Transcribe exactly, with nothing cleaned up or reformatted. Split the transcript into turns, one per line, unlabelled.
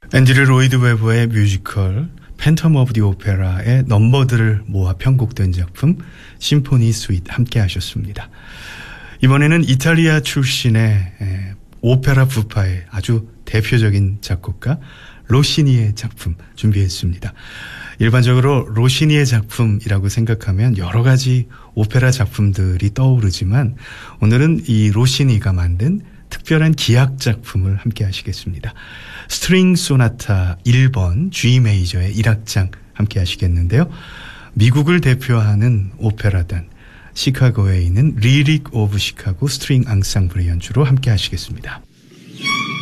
앤드류 로이드 웨버의 뮤지컬 팬텀 오브 디 오페라의 넘버들을 모아 편곡된 작품 심포니 스윗 함께 하셨습니다. 이번에는 이탈리아 출신의 오페라 부파의 아주 대표적인 작곡가 로시니의 작품 준비했습니다. 일반적으로 로시니의 작품이라고 생각하면 여러 가지 오페라 작품들이 떠오르지만 오늘은 이 로시니가 만든 특별한 기악 작품을 함께 하시겠습니다. 스트링 소나타 일 번 G 메이저의 일 악장 함께 하시겠는데요. 미국을 대표하는 오페라단 시카고에 있는 리릭 오브 시카고 스트링 앙상블의 연주로 함께 하시겠습니다.